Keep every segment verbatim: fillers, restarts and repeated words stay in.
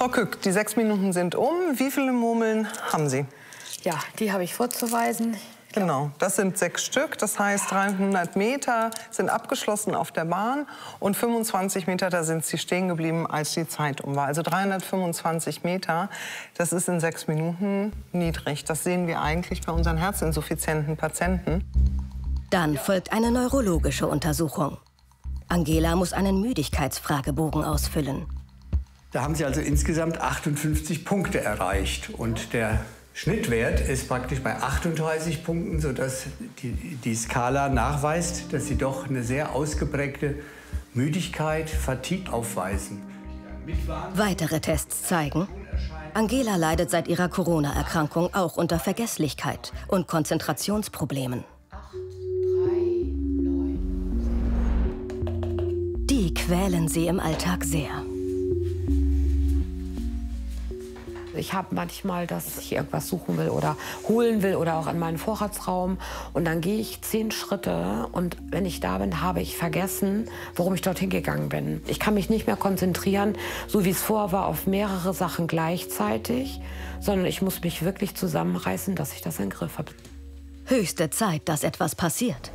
Frau Kück, die sechs Minuten sind um. Wie viele Murmeln haben Sie? Ja, die habe ich vorzuweisen. Genau, das sind sechs Stück. Das heißt, dreihundert Meter sind abgeschlossen auf der Bahn und fünfundzwanzig Meter, da sind sie stehen geblieben, als die Zeit um war. Also dreihundertfünfundzwanzig Meter, das ist in sechs Minuten niedrig. Das sehen wir eigentlich bei unseren herzinsuffizienten Patienten. Dann folgt eine neurologische Untersuchung. Angela muss einen Müdigkeitsfragebogen ausfüllen. Da haben Sie also insgesamt achtundfünfzig Punkte erreicht. Und der Schnittwert ist praktisch bei achtunddreißig Punkten, sodass die, die Skala nachweist, dass Sie doch eine sehr ausgeprägte Müdigkeit, Fatigue aufweisen. Weitere Tests zeigen, Angela leidet seit ihrer Corona-Erkrankung auch unter Vergesslichkeit und Konzentrationsproblemen. Die quälen sie im Alltag sehr. Ich habe manchmal, dass ich irgendwas suchen will oder holen will oder auch in meinen Vorratsraum. Und dann gehe ich zehn Schritte und wenn ich da bin, habe ich vergessen, warum ich dorthin gegangen bin. Ich kann mich nicht mehr konzentrieren, so wie es vorher war, auf mehrere Sachen gleichzeitig, sondern ich muss mich wirklich zusammenreißen, dass ich das in den Griff habe. Höchste Zeit, dass etwas passiert.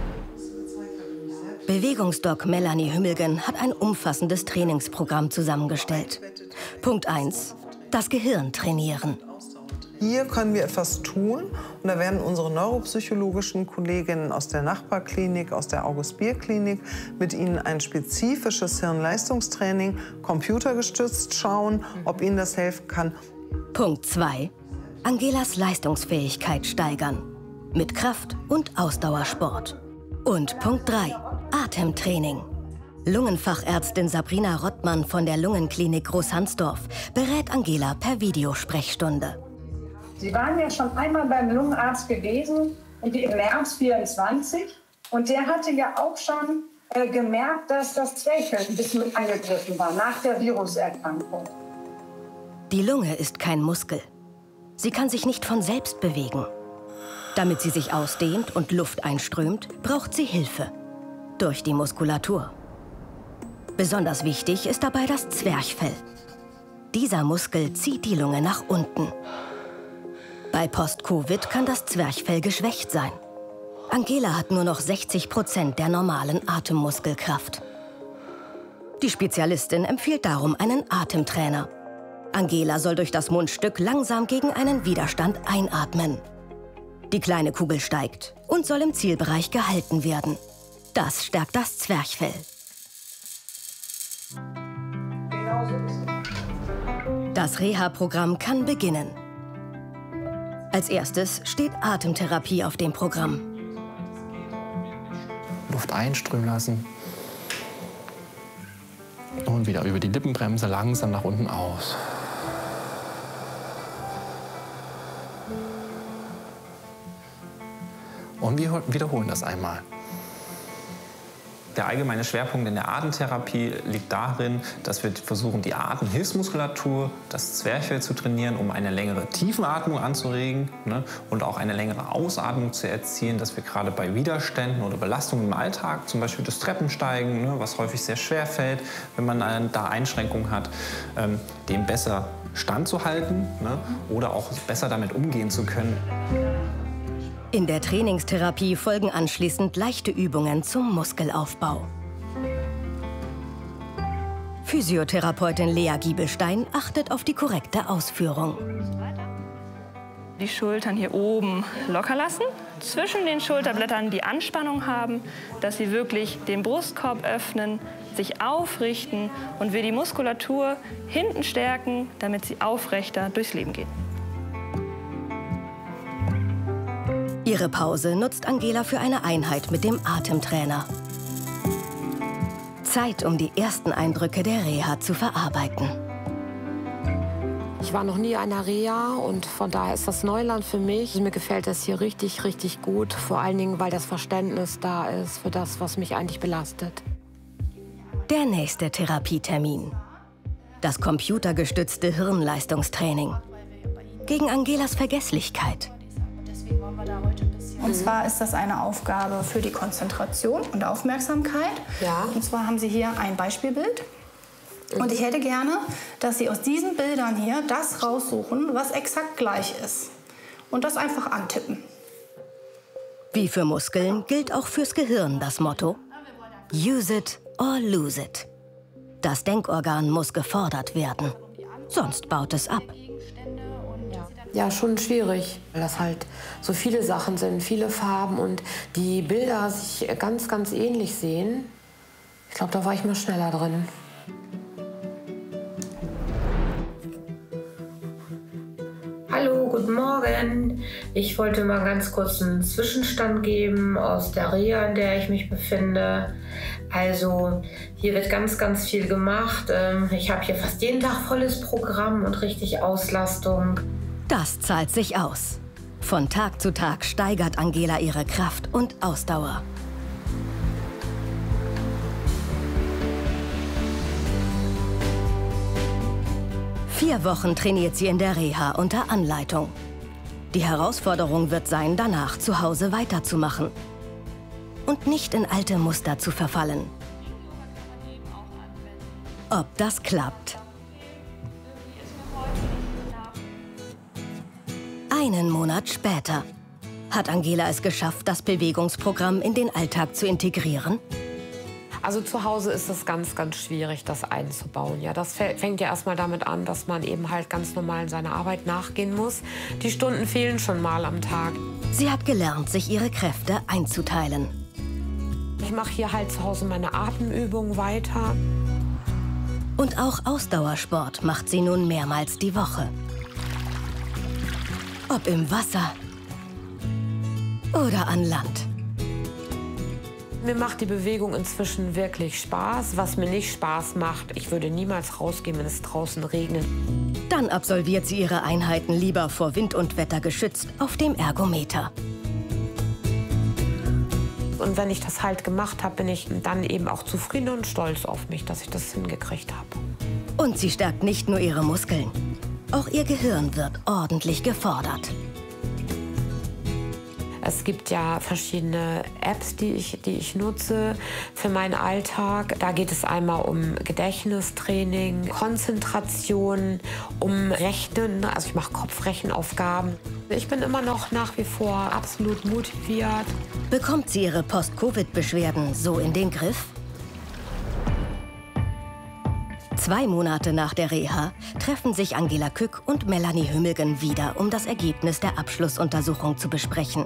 Bewegungsdoc Melanie Hümmelgen hat ein umfassendes Trainingsprogramm zusammengestellt. Punkt eins. Das Gehirn trainieren. Hier können wir etwas tun und da werden unsere neuropsychologischen Kolleginnen aus der Nachbarklinik, aus der August-Bier-Klinik mit Ihnen ein spezifisches Hirnleistungstraining computergestützt schauen, ob Ihnen das helfen kann. Punkt zwei. Angelas Leistungsfähigkeit steigern. Mit Kraft- und Ausdauersport. Und Punkt drei. Atemtraining. Lungenfachärztin Sabrina Rottmann von der Lungenklinik Großhansdorf berät Angela per Videosprechstunde. Sie waren ja schon einmal beim Lungenarzt gewesen, im März vierundzwanzig. Und der hatte ja auch schon äh, gemerkt, dass das Zwerchfell ein bisschen angegriffen war nach der Viruserkrankung. Die Lunge ist kein Muskel. Sie kann sich nicht von selbst bewegen. Damit sie sich ausdehnt und Luft einströmt, braucht sie Hilfe. Durch die Muskulatur. Besonders wichtig ist dabei das Zwerchfell. Dieser Muskel zieht die Lunge nach unten. Bei Post-Covid kann das Zwerchfell geschwächt sein. Angela hat nur noch sechzig Prozent der normalen Atemmuskelkraft. Die Spezialistin empfiehlt darum einen Atemtrainer. Angela soll durch das Mundstück langsam gegen einen Widerstand einatmen. Die kleine Kugel steigt und soll im Zielbereich gehalten werden. Das stärkt das Zwerchfell. Das Reha-Programm kann beginnen. Als erstes steht Atemtherapie auf dem Programm. Luft einströmen lassen. Und wieder über die Lippenbremse langsam nach unten aus. Und wir wiederholen das einmal. Der allgemeine Schwerpunkt in der Atemtherapie liegt darin, dass wir versuchen, die Atemhilfsmuskulatur, das Zwerchfell zu trainieren, um eine längere Tiefenatmung anzuregen, ne, und auch eine längere Ausatmung zu erzielen, dass wir gerade bei Widerständen oder Belastungen im Alltag, zum Beispiel das Treppensteigen, ne, was häufig sehr schwer fällt, wenn man äh, da Einschränkungen hat, ähm, dem besser standzuhalten, ne, oder auch besser damit umgehen zu können. In der Trainingstherapie folgen anschließend leichte Übungen zum Muskelaufbau. Physiotherapeutin Lea Giebelstein achtet auf die korrekte Ausführung. Die Schultern hier oben locker lassen, zwischen den Schulterblättern die Anspannung haben, dass sie wirklich den Brustkorb öffnen, sich aufrichten und wir die Muskulatur hinten stärken, damit sie aufrechter durchs Leben geht. Ihre Pause nutzt Angela für eine Einheit mit dem Atemtrainer. Zeit, um die ersten Eindrücke der Reha zu verarbeiten. Ich war noch nie in einer Reha und von daher ist das Neuland für mich. Mir gefällt das hier richtig, richtig gut. Vor allen Dingen, weil das Verständnis da ist für das, was mich eigentlich belastet. Der nächste Therapietermin. Das computergestützte Hirnleistungstraining. Gegen Angelas Vergesslichkeit. Und zwar ist das eine Aufgabe für die Konzentration und Aufmerksamkeit. Ja. Und zwar haben Sie hier ein Beispielbild. Und ich hätte gerne, dass Sie aus diesen Bildern hier das raussuchen, was exakt gleich ist. Und das einfach antippen. Wie für Muskeln gilt auch fürs Gehirn das Motto: Use it or lose it. Das Denkorgan muss gefordert werden, sonst baut es ab. Ja, schon schwierig, weil das halt so viele Sachen sind, viele Farben und die Bilder sich ganz, ganz ähnlich sehen. Ich glaube, da war ich mal schneller drin. Hallo, guten Morgen. Ich wollte mal ganz kurz einen Zwischenstand geben aus der Reha, in der ich mich befinde. Also hier wird ganz, ganz viel gemacht. Ich habe hier fast jeden Tag volles Programm und richtig Auslastung. Das zahlt sich aus. Von Tag zu Tag steigert Angela ihre Kraft und Ausdauer. Vier Wochen trainiert sie in der Reha unter Anleitung. Die Herausforderung wird sein, danach zu Hause weiterzumachen und nicht in alte Muster zu verfallen. Ob das klappt? Einen Monat später. Hat Angela es geschafft, das Bewegungsprogramm in den Alltag zu integrieren? Also zu Hause ist es ganz, ganz schwierig, das einzubauen. Ja, das fängt ja erstmal damit an, dass man eben halt ganz normal in seiner Arbeit nachgehen muss. Die Stunden fehlen schon mal am Tag. Sie hat gelernt, sich ihre Kräfte einzuteilen. Ich mache hier halt zu Hause meine Atemübungen weiter. Und auch Ausdauersport macht sie nun mehrmals die Woche. Ob im Wasser oder an Land. Mir macht die Bewegung inzwischen wirklich Spaß. Was mir nicht Spaß macht, ich würde niemals rausgehen, wenn es draußen regnet. Dann absolviert sie ihre Einheiten lieber vor Wind und Wetter geschützt auf dem Ergometer. Und wenn ich das halt gemacht habe, bin ich dann eben auch zufrieden und stolz auf mich, dass ich das hingekriegt habe. Und sie stärkt nicht nur ihre Muskeln. Auch ihr Gehirn wird ordentlich gefordert. Es gibt ja verschiedene Apps, die ich, die ich nutze für meinen Alltag. Da geht es einmal um Gedächtnistraining, Konzentration, um Rechnen. Also ich mache Kopfrechenaufgaben. Ich bin immer noch nach wie vor absolut motiviert. Bekommt sie ihre Post-Covid-Beschwerden so in den Griff? Zwei Monate nach der Reha treffen sich Angela Kück und Melanie Hümmelgen wieder, um das Ergebnis der Abschlussuntersuchung zu besprechen.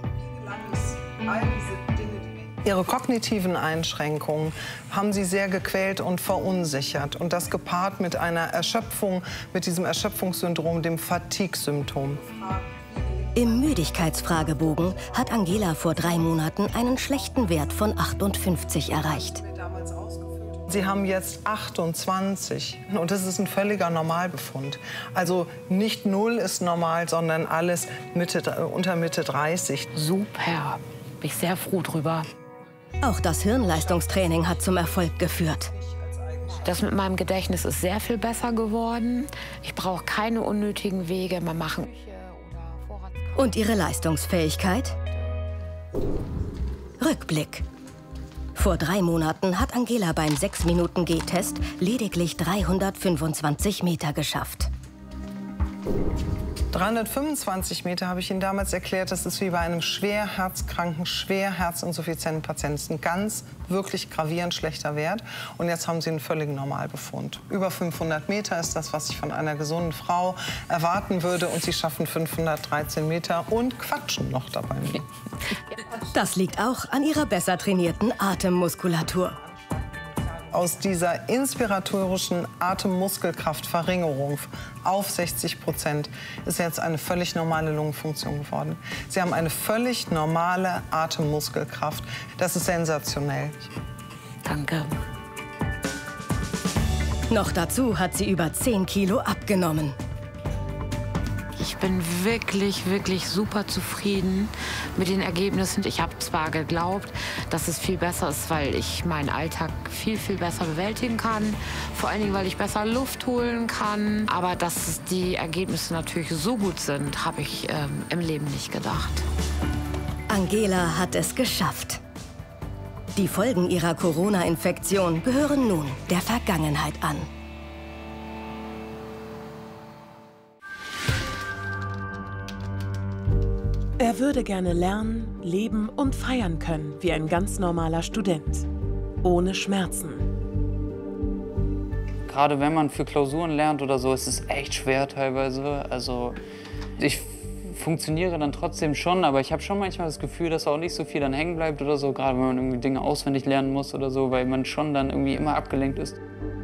Ihre kognitiven Einschränkungen haben sie sehr gequält und verunsichert. Und das gepaart mit einer Erschöpfung, mit diesem Erschöpfungssyndrom, dem Fatigue-Symptom. Im Müdigkeitsfragebogen hat Angela vor drei Monaten einen schlechten Wert von achtundfünfzig erreicht. Sie haben jetzt achtundzwanzig und das ist ein völliger Normalbefund. Also nicht null ist normal, sondern alles Mitte, unter Mitte dreißig. Super, bin ich sehr froh drüber. Auch das Hirnleistungstraining hat zum Erfolg geführt. Das mit meinem Gedächtnis ist sehr viel besser geworden. Ich brauche keine unnötigen Wege mehr machen. Und ihre Leistungsfähigkeit? Rückblick. Vor drei Monaten hat Angela beim sechs Minuten G-Test lediglich dreihundertfünfundzwanzig Meter geschafft. dreihundertfünfundzwanzig Meter habe ich Ihnen damals erklärt, das ist wie bei einem schwer herzkranken, schwer herzinsuffizienten Patienten. Das ist ein ganz, wirklich gravierend schlechter Wert. Und jetzt haben Sie einen völligen Normalbefund. Über fünfhundert Meter ist das, was ich von einer gesunden Frau erwarten würde. Und Sie schaffen fünfhundertdreizehn Meter und quatschen noch dabei. Das liegt auch an ihrer besser trainierten Atemmuskulatur. Aus dieser inspiratorischen Atemmuskelkraftverringerung auf sechzig Prozent ist jetzt eine völlig normale Lungenfunktion geworden. Sie haben eine völlig normale Atemmuskelkraft. Das ist sensationell. Danke. Noch dazu hat sie über zehn Kilo abgenommen. Ich bin wirklich, wirklich super zufrieden mit den Ergebnissen. Ich habe zwar geglaubt, dass es viel besser ist, weil ich meinen Alltag viel, viel besser bewältigen kann. Vor allen Dingen, weil ich besser Luft holen kann. Aber dass die Ergebnisse natürlich so gut sind, habe ich ähm, im Leben nicht gedacht. Angela hat es geschafft. Die Folgen ihrer Corona-Infektion gehören nun der Vergangenheit an. Er würde gerne lernen, leben und feiern können wie ein ganz normaler Student. Ohne Schmerzen. Gerade wenn man für Klausuren lernt oder so, ist es echt schwer teilweise. Also ich funktioniere dann trotzdem schon, aber ich habe schon manchmal das Gefühl, dass auch nicht so viel dann hängen bleibt oder so, gerade wenn man irgendwie Dinge auswendig lernen muss oder so, weil man schon dann irgendwie immer abgelenkt ist.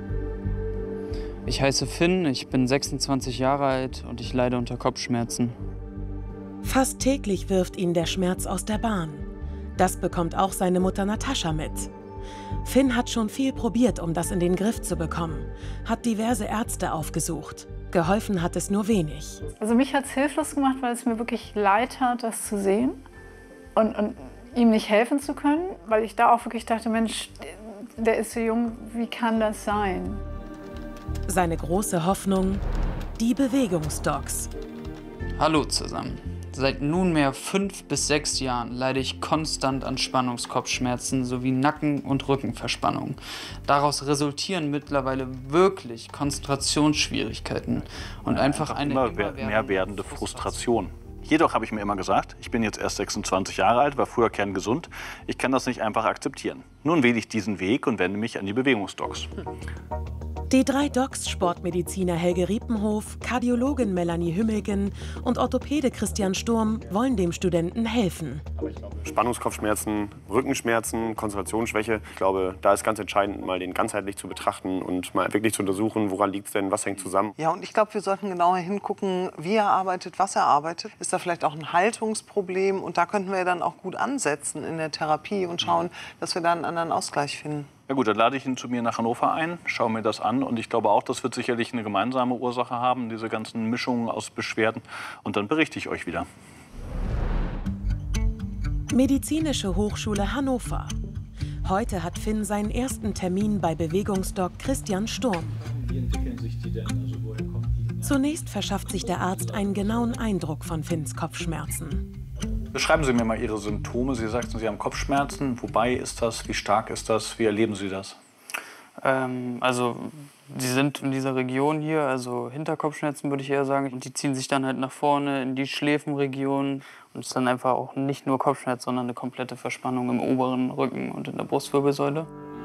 Ich heiße Finn, ich bin sechsundzwanzig Jahre alt und ich leide unter Kopfschmerzen. Fast täglich wirft ihn der Schmerz aus der Bahn. Das bekommt auch seine Mutter Natascha mit. Finn hat schon viel probiert, um das in den Griff zu bekommen, hat diverse Ärzte aufgesucht. Geholfen hat es nur wenig. Also mich hat es hilflos gemacht, weil es mir wirklich leid tat, das zu sehen und, und ihm nicht helfen zu können, weil ich da auch wirklich dachte, Mensch, der ist so jung, wie kann das sein? Seine große Hoffnung, die Bewegungsdocs. Hallo zusammen. Seit nunmehr fünf bis sechs Jahren leide ich konstant an Spannungskopfschmerzen sowie Nacken- und Rückenverspannungen. Daraus resultieren mittlerweile wirklich Konzentrationsschwierigkeiten und einfach eine immer mehr werdende Frustration. Jedoch habe ich mir immer gesagt, ich bin jetzt erst sechsundzwanzig Jahre alt, war früher kerngesund. Ich kann das nicht einfach akzeptieren. Nun wähle ich diesen Weg und wende mich an die Bewegungsdocs. Die drei Docs, Sportmediziner Helge Riepenhof, Kardiologin Melanie Hümmelgen und Orthopäde Christian Sturm, wollen dem Studenten helfen. Spannungskopfschmerzen, Rückenschmerzen, Konzentrationsschwäche. Ich glaube, da ist ganz entscheidend, mal den ganzheitlich zu betrachten und mal wirklich zu untersuchen, woran liegt es denn, was hängt zusammen. Ja, und ich glaube, wir sollten genauer hingucken, wie er arbeitet, was er arbeitet. Ist da vielleicht auch ein Haltungsproblem? Und da könnten wir dann auch gut ansetzen in der Therapie und schauen, dass wir da einen anderen Ausgleich finden. Ja gut, dann lade ich ihn zu mir nach Hannover ein, schaue mir das an und ich glaube auch, das wird sicherlich eine gemeinsame Ursache haben, diese ganzen Mischungen aus Beschwerden. Und dann berichte ich euch wieder. Medizinische Hochschule Hannover. Heute hat Finn seinen ersten Termin bei Bewegungsdoc Christian Sturm. Wie entwickeln sich die denn? Also woher kommen die? Zunächst verschafft sich der Arzt einen genauen Eindruck von Finns Kopfschmerzen. Beschreiben Sie mir mal Ihre Symptome. Sie sagten, Sie haben Kopfschmerzen. Wobei ist das? Wie stark ist das? Wie erleben Sie das? Ähm, also, die sind in dieser Region hier, also Hinterkopfschmerzen würde ich eher sagen. Und die ziehen sich dann halt nach vorne in die Schläfenregion. Und es ist dann einfach auch nicht nur Kopfschmerz, sondern eine komplette Verspannung im oberen Rücken und in der Brustwirbelsäule.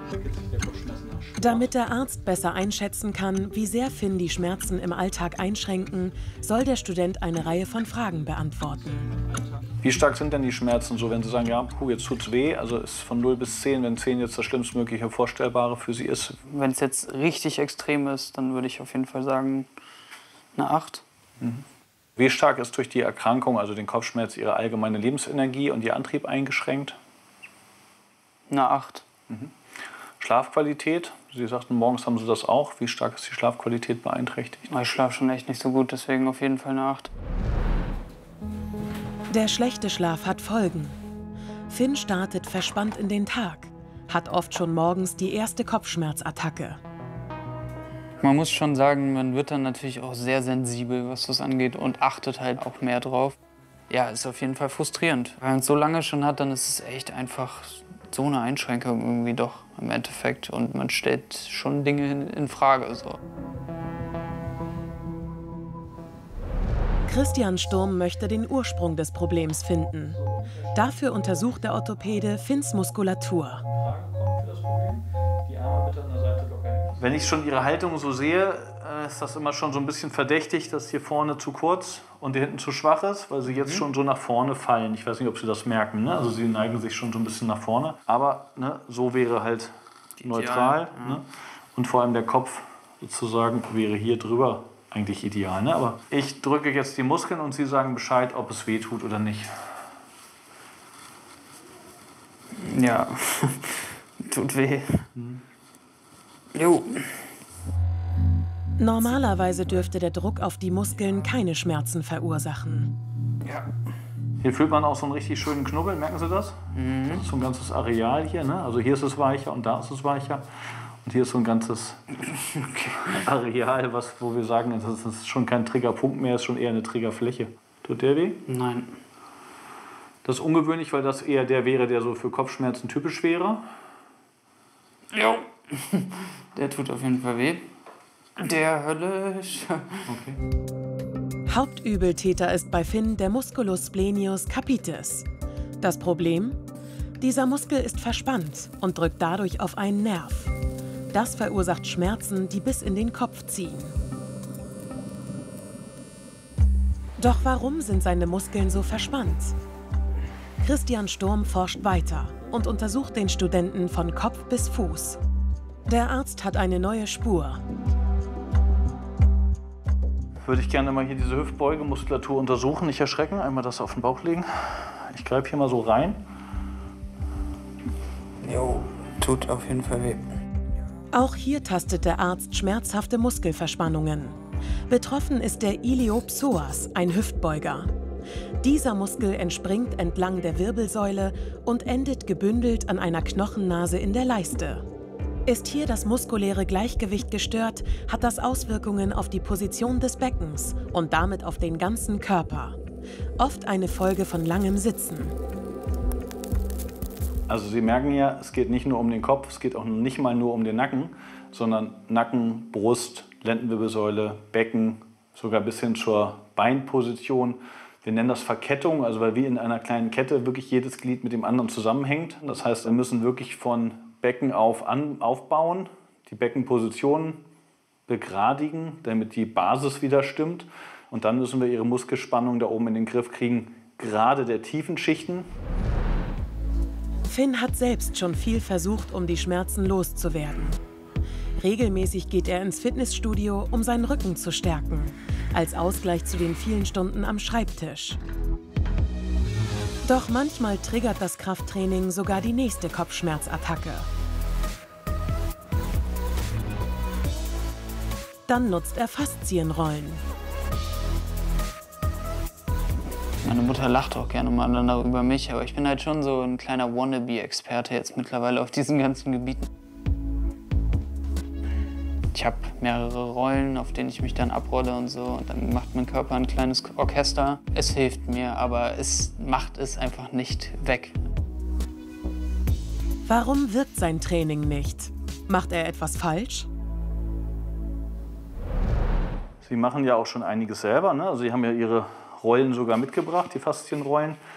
Damit der Arzt besser einschätzen kann, wie sehr Finn die Schmerzen im Alltag einschränken, soll der Student eine Reihe von Fragen beantworten. Wie stark sind denn die Schmerzen so, wenn Sie sagen, ja, puh, jetzt tut's weh, also ist von null bis zehn, wenn zehn jetzt das schlimmstmögliche Vorstellbare für Sie ist? Wenn es jetzt richtig extrem ist, dann würde ich auf jeden Fall sagen, eine acht. Mhm. Wie stark ist durch die Erkrankung, also den Kopfschmerz, Ihre allgemeine Lebensenergie und Ihr Antrieb eingeschränkt? Eine acht. Mhm. Schlafqualität, Sie sagten, morgens haben Sie das auch. Wie stark ist die Schlafqualität beeinträchtigt? Ich schlafe schon echt nicht so gut, deswegen auf jeden Fall eine acht. Der schlechte Schlaf hat Folgen. Finn startet verspannt in den Tag, hat oft schon morgens die erste Kopfschmerzattacke. Man muss schon sagen, man wird dann natürlich auch sehr sensibel, was das angeht und achtet halt auch mehr drauf. Ja, ist auf jeden Fall frustrierend. Wenn man es so lange schon hat, dann ist es echt einfach so eine Einschränkung irgendwie doch im Endeffekt. Und man stellt schon Dinge in, in Frage. So. Christian Sturm möchte den Ursprung des Problems finden. Dafür untersucht der Orthopäde Finns Muskulatur. Wenn ich schon Ihre Haltung so sehe, ist das immer schon so ein bisschen verdächtig, dass hier vorne zu kurz und hier hinten zu schwach ist, weil Sie jetzt mhm. schon so nach vorne fallen. Ich weiß nicht, ob Sie das merken. Ne? Also Sie neigen sich schon so ein bisschen nach vorne. Aber ne, so wäre halt neutral. Ja. Ne? Und vor allem der Kopf sozusagen wäre hier drüber eigentlich ideal. Ne? Aber ich drücke jetzt die Muskeln und Sie sagen Bescheid, ob es weh tut oder nicht. Ja, tut weh. Mhm. Jo. Normalerweise dürfte der Druck auf die Muskeln keine Schmerzen verursachen. Ja. Hier fühlt man auch so einen richtig schönen Knubbel, merken Sie das? Mhm. Das ist so ein ganzes Areal hier. Ne? Also hier ist es weicher und da ist es weicher. Und hier ist so ein ganzes okay. Areal, was, wo wir sagen, das ist schon kein Triggerpunkt mehr, ist schon eher eine Triggerfläche. Tut der weh? Nein. Das ist ungewöhnlich, weil das eher der wäre, der so für Kopfschmerzen typisch wäre. Ja. Der tut auf jeden Fall weh. Der höllisch. Okay. Hauptübeltäter ist bei Finn der Musculus splenius capitis. Das Problem? Dieser Muskel ist verspannt und drückt dadurch auf einen Nerv. Das verursacht Schmerzen, die bis in den Kopf ziehen. Doch warum sind seine Muskeln so verspannt? Christian Sturm forscht weiter und untersucht den Studenten von Kopf bis Fuß. Der Arzt hat eine neue Spur. Würde ich gerne mal hier diese Hüftbeugemuskulatur untersuchen, nicht erschrecken. Einmal das auf den Bauch legen. Ich greife hier mal so rein. Jo, tut auf jeden Fall weh. Auch hier tastet der Arzt schmerzhafte Muskelverspannungen. Betroffen ist der Iliopsoas, ein Hüftbeuger. Dieser Muskel entspringt entlang der Wirbelsäule und endet gebündelt an einer Knochennase in der Leiste. Ist hier das muskuläre Gleichgewicht gestört, hat das Auswirkungen auf die Position des Beckens und damit auf den ganzen Körper. Oft eine Folge von langem Sitzen. Also Sie merken ja, es geht nicht nur um den Kopf, es geht auch nicht mal nur um den Nacken, sondern Nacken, Brust, Lendenwirbelsäule, Becken, sogar bis hin zur Beinposition. Wir nennen das Verkettung, also weil wie in einer kleinen Kette wirklich jedes Glied mit dem anderen zusammenhängt. Das heißt, wir müssen wirklich von Becken auf an, aufbauen, die Beckenposition begradigen, damit die Basis wieder stimmt. Und dann müssen wir ihre Muskelspannung da oben in den Griff kriegen, gerade der tiefen Schichten. Finn hat selbst schon viel versucht, um die Schmerzen loszuwerden. Regelmäßig geht er ins Fitnessstudio, um seinen Rücken zu stärken, als Ausgleich zu den vielen Stunden am Schreibtisch. Doch manchmal triggert das Krafttraining sogar die nächste Kopfschmerzattacke. Dann nutzt er Faszienrollen. Meine Mutter lacht auch gerne mal dann über mich, aber ich bin halt schon so ein kleiner Wannabe-Experte jetzt mittlerweile auf diesen ganzen Gebieten. Ich habe mehrere Rollen, auf denen ich mich dann abrolle und so. Und dann macht mein Körper ein kleines Orchester. Es hilft mir, aber es macht es einfach nicht weg. Warum wirkt sein Training nicht? Macht er etwas falsch? Sie machen ja auch schon einiges selber, ne? Also Sie haben ja Ihre Rollen sogar mitgebracht, die Faszienrollen.